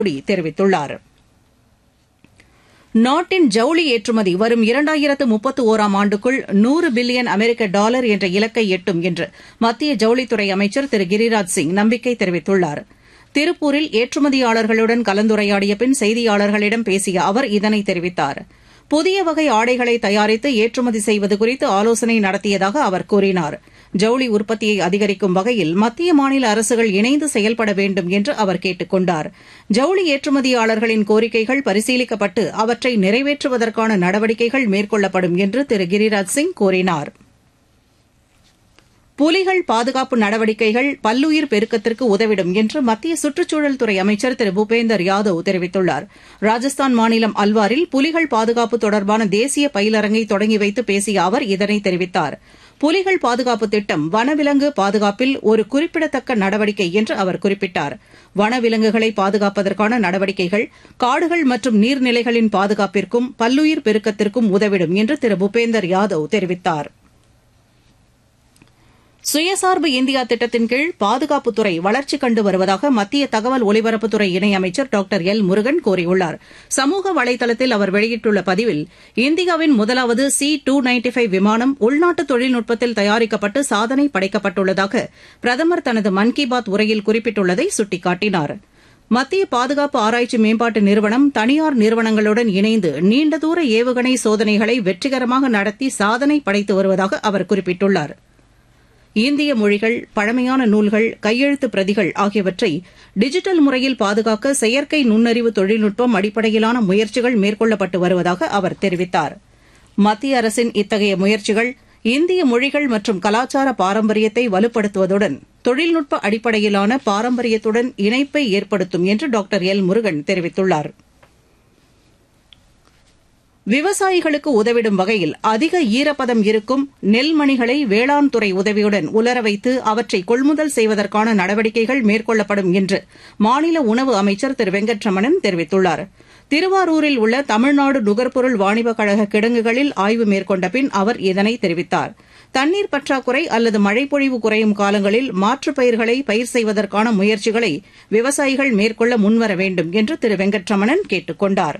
மோடி தெரிவித்துள்ளார். நாட்டின் ஜவுளி ஏற்றுமதி வரும் 2031ஆம் ஆண்டுக்குள் $100 பில்லியன் அமெரிக்க டாலர் என்ற இலக்கை எட்டும் என்று மத்திய ஜவுளித்துறை அமைச்சர் திரு கிரிராஜ் சிங் நம்பிக்கை தெரிவித்துள்ளார். திருப்பூரில் ஏற்றுமதியாளர்களுடன் கலந்துரையாடிய பின் செய்தியாளர்களிடம் பேசிய அவர் இதனை தெரிவித்தார். புதிய வகை ஆடைகளை தயாரித்து ஏற்றுமதி செய்வது குறித்து ஆலோசனை நடத்தியதாக அவர் கூறினார். ஜவுளி உற்பத்தியை அதிகரிக்கும் வகையில் மத்திய மாநில அரசுகள் இணைந்து செயல்பட வேண்டும் என்று அவர் கேட்டுக் கொண்டார். ஜவுளி ஏற்றுமதியாளர்களின் கோரிக்கைகள் பரிசீலிக்கப்பட்டு அவற்றை நிறைவேற்றுவதற்கான நடவடிக்கைகள் மேற்கொள்ளப்படும் என்று திரு கிரிராஜ் சிங் கூறினார். புலிகள் பாதுகாப்பு நடவடிக்கைகள் பல்லுயிர் பெருக்கத்திற்கு உதவிடும் என்று மத்திய சுற்றுச்சூழல் துறை அமைச்சர் திரு பூபேந்தர் யாதவ் தெரிவித்துள்ளார். ராஜஸ்தான் மாநிலம் அல்வாரில் புலிகள் பாதுகாப்பு தொடர்பான தேசிய பயிலரங்கை தொடங்கி வைத்து பேசிய அவர் இதனை தெரிவித்தார். புலிகள் பாதுகாப்பு திட்டம் வனவிலங்கு பாதுகாப்பில் ஒரு குறிப்பிடத்தக்க நடவடிக்கை என்று அவர் குறிப்பிட்டார். வனவிலங்குகளை பாதுகாப்பதற்கான நடவடிக்கைகள் காடுகள் மற்றும் நீர்நிலைகளின் பாதுகாப்பிற்கும் பல்லுயிர் பெருக்கத்திற்கும் உதவிடும் என்று திரு பூபேந்தர் யாதவ் தெரிவித்தார். சுயசார்பு இந்தியா திட்டத்தின் கீழ் பாதுகாப்புத்துறை வளர்ச்சி கண்டு வருவதாக மத்திய தகவல் ஒலிபரப்புத்துறை இணையமைச்சர் டாக்டர் எல் முருகன் கூறியுள்ளார். சமூக வலைதளத்தில் அவர் வெளியிட்டுள்ள பதிவில் இந்தியாவின் முதலாவது C-295 விமானம் உள்நாட்டு தொழில்நுட்பத்தில் தயாரிக்கப்பட்டு சாதனை படைக்கப்பட்டுள்ளதாக பிரதமர் தனது மன் கி பாத் உரையில் குறிப்பிட்டுள்ளதை சுட்டிக்காட்டினார். மத்திய பாதுகாப்பு ஆராய்ச்சி மேம்பாட்டு நிறுவனம் தனியார் நிறுவனங்களுடன் இணைந்து நீண்ட தூர ஏவுகணை சோதனைகளை வெற்றிகரமாக நடத்தி சாதனை படைத்து வருவதாக அவர் குறிப்பிட்டுள்ளார். இந்திய மொழிகள், பழமையான நூல்கள், கையெழுத்து பிரதிகள் ஆகியவற்றை டிஜிட்டல் முறையில் பாதுகாக்க செயற்கை நுண்ணறிவு தொழில்நுட்பம் அடிப்படையிலான முயற்சிகள் மேற்கொள்ளப்பட்டு வருவதாக அவர் தெரிவித்தார். மத்திய அரசின் இத்தகைய முயற்சிகள் இந்திய மொழிகள் மற்றும் கலாச்சார பாரம்பரியத்தை வலுப்படுத்துவதுடன் தொழில்நுட்ப அடிப்படையிலான பாரம்பரியத்துடன் இணைப்பை ஏற்படுத்தும் என்று டாக்டர் எல் முருகன் தெரிவித்துள்ளார். விவசாயிகளுக்கு உதவிடும் வகையில் அதிக ஈரப்பதம் இருக்கும் நெல்மணிகளை வேளாண் துறை உதவியுடன் உலர வைத்து அவற்றை கொள்முதல் செய்வதற்கான நடவடிக்கைகள் மேற்கொள்ளப்படும் என்று மாநில உணவு அமைச்சர் திரு வெங்கட்ரமணன் தெரிவித்துள்ளார். திருவாரூரில் உள்ள தமிழ்நாடு நுகர்பொருள் வாணிபக் கழக கிடங்குகளில் ஆய்வு மேற்கொண்ட பின் அவர் இதனை தெரிவித்தார். தண்ணீர் பற்றாக்குறை அல்லது மழைப்பொழிவு குறையும் காலங்களில் மாற்றுப் பயிர்களை பயிர் செய்வதற்கான முயற்சிகளை விவசாயிகள் மேற்கொள்ள முன்வர வேண்டும் என்று திரு வெங்கட்ரமணன் கேட்டுக் கொண்டார்.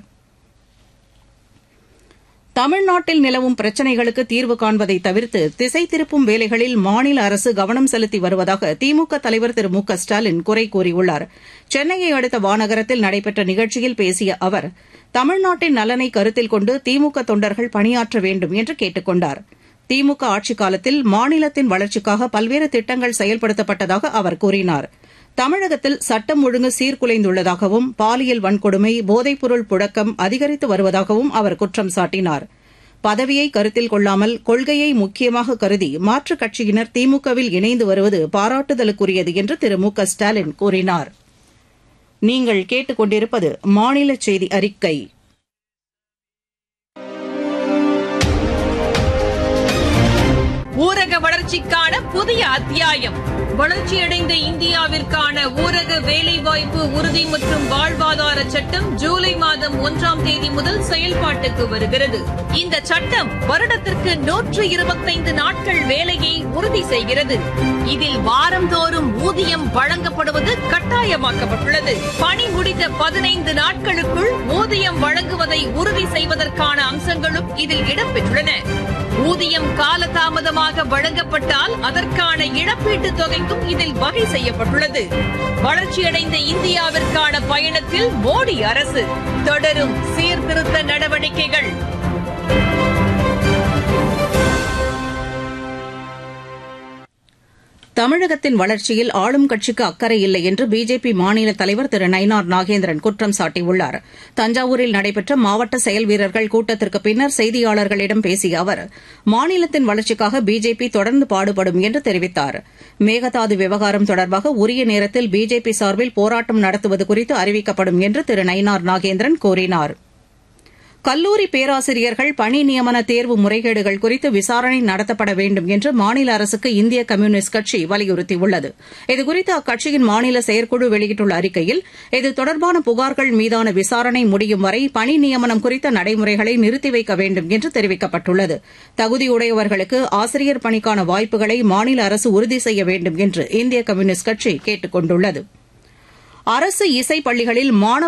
தமிழ்நாட்டில் நிலவும் பிரச்சினைகளுக்கு தீர்வு காண்பதை தவிர்த்து திசை திருப்பும் வேலைகளில் மாநில அரசு கவனம் செலுத்தி வருவதாக திமுக தலைவர் திரு மு க ஸ்டாலின் குறை கூறியுள்ளார். சென்னையை அடுத்த வானகரத்தில் நடைபெற்ற நிகழ்ச்சியில் பேசிய அவர் தமிழ்நாட்டின் நலனை கருத்தில் கொண்டு திமுக தொண்டர்கள் பணியாற்ற வேண்டும் என்று கேட்டுக் கொண்டார். திமுக ஆட்சிக் காலத்தில் மாநிலத்தின் வளர்ச்சிக்காக பல்வேறு திட்டங்கள் செயல்படுத்தப்பட்டதாக அவர் கூறினார். தமிழகத்தில் சட்டம் ஒழுங்கு சீர்குலைந்துள்ளதாகவும் பாலியல் வன்கொடுமை, போதைப்பொருள் புழக்கம் அதிகரித்து வருவதாகவும் அவர் குற்றம் சாட்டினார். பதவியை கருத்தில் கொள்ளாமல் கொள்கையை முக்கியமாக கருதி மாற்றுக் கட்சியினர் திமுகவில் இணைந்து வருவது பாராட்டுதலுக்குரியது என்று திரு மு க ஸ்டாலின் கூறினார். நீங்கள் கேட்டுக் கொண்டிருப்பது மாநில செய்தி அறிக்கை. ஊரக வளர்ச்சிக்கான புதிய அத்தியாயம். வளர்ச்சியடைந்த இந்தியாவிற்கான ஊரக வேலைவாய்ப்பு உறுதி மற்றும் வாழ்வாதார சட்டம் ஜூலை மாதம் 1ஆம் தேதி முதல் செயல்பாட்டுக்கு வருகிறது. இந்த சட்டம் வருடத்திற்கு 125 நாட்கள் வேலையை உறுதி செய்கிறது. இதில் வாரந்தோறும் ஊதியம் வழங்கப்படுவது கட்டாயமாக்கப்பட்டுள்ளது. பணி முடித்த 15 நாட்களுக்குள் ஊதியம் வழங்குவதை உறுதி செய்வதற்கான அம்சங்களும் இதில் இடம்பெற்றுள்ளன. ஊதியம் காலதாமதமாக வழங்கப்பட்டால் அதற்கான இழப்பீட்டுத் தொகைக்கும் இதில் வகை செய்யப்பட்டுள்ளது. வளர்ச்சியடைந்த இந்தியாவிற்கான பயணத்தில் மோடி அரசு தொடரும் சீர்திருத்த நடவடிக்கைகள். தமிழகத்தின் வளர்ச்சியில் ஆளும் கட்சிக்கு அக்கறை இல்லை என்று பிஜேபி மாநில தலைவர் திரு நயினார் நாகேந்திரன் குற்றம் சாட்டியுள்ளார். தஞ்சாவூரில் நடைபெற்ற மாவட்ட செயல் வீரர்கள் கூட்டத்திற்கு பின்னர் செய்தியாளர்களிடம் பேசிய அவர் மாநிலத்தின் வளர்ச்சிக்காக பிஜேபி தொடர்ந்து பாடுபடும் என்று தெரிவித்தார். மேகதாது விவகாரம் தொடர்பாக உரிய நேரத்தில் பிஜேபி சார்பில் போராட்டம் நடத்துவது குறித்து அறிவிக்கப்படும் என்று திரு நயினார் நாகேந்திரன் கூறினார். கல்லூரி பேராசிரியர்கள் பணி நியமன தேர்வு முறைகேடுகள் குறித்து விசாரணை நடத்தப்பட வேண்டும் என்று மாநில அரசுக்கு இந்திய கம்யூனிஸ்ட் கட்சி வலியுறுத்தியுள்ளது. இதுகுறித்து அக்கட்சியின் மாநில செயற்குழு வெளியிட்டுள்ள அறிக்கையில் இது தொடர்பான புகார்கள் மீதான விசாரணை முடியும் வரை பணி நியமனம் குறித்த நடைமுறைகளை நிறுத்தி வைக்க வேண்டும் என்று தெரிவிக்கப்பட்டுள்ளது. தகுதியுடையவர்களுக்கு ஆசிரியர் பணிக்கான வாய்ப்புகளை மாநில அரசு உறுதி செய்ய வேண்டும் என்று இந்திய கம்யூனிஸ்ட் கட்சி கேட்டுக் கொண்டுள்ளது. அரசு இசைப் பள்ளிகளில் மாணவர்